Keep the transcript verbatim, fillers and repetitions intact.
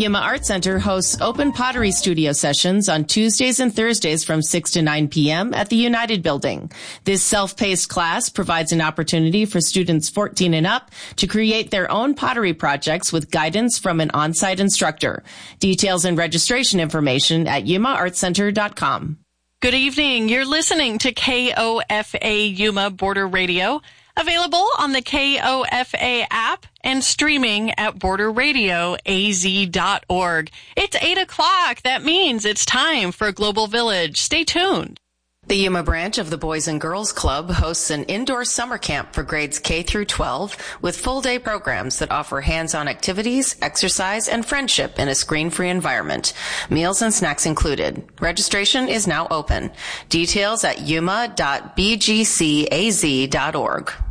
Yuma Art Center hosts open pottery studio sessions on Tuesdays and Thursdays from six to nine p.m. at the United Building. This self-paced class provides an opportunity for students fourteen and up to create their own pottery projects with guidance from an on-site instructor. Details and registration information at yuma art center dot com. Good evening. You're listening to K O F A Yuma Border Radio, available on the K O F A app and streaming at border radio a z dot org. It's eight o'clock. That means it's time for Global Village. Stay tuned. The Yuma branch of the Boys and Girls Club hosts an indoor summer camp for grades K through twelve with full-day programs that offer hands-on activities, exercise, and friendship in a screen-free environment. Meals and snacks included. Registration is now open. Details at yuma dot b g c a z dot org.